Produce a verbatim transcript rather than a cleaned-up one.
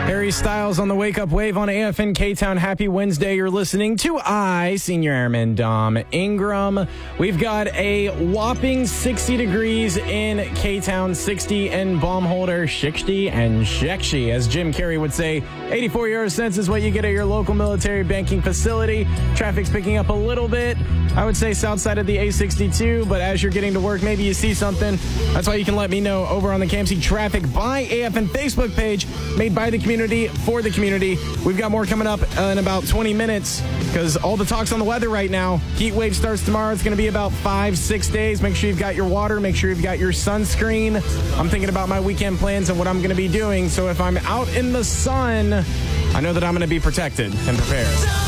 Harry Styles on the Wake Up Wave on A F N K-Town. Happy Wednesday. You're listening to I, Senior Airman Dom Ingram. We've got a whopping sixty degrees in K-Town, sixty in Baumholder, sixty and sexy, as Jim Carrey would say. eighty-four euro cents is what you get at your local military banking facility. Traffic's picking up a little bit. I would say south side of the A sixty-two, but as you're getting to work, maybe you see something. That's why you can let me know over on the K M C Traffic by A F N Facebook page, made by the community for the community. We've got more coming up uh, in about twenty minutes because all the talk's on the weather right now. Heat wave starts tomorrow. It's going to be about five, six days. Make sure you've got your water. Make sure you've got your sunscreen. I'm thinking about my weekend plans and what I'm going to be doing. So if I'm out in the sun, I know that I'm going to be protected and prepared.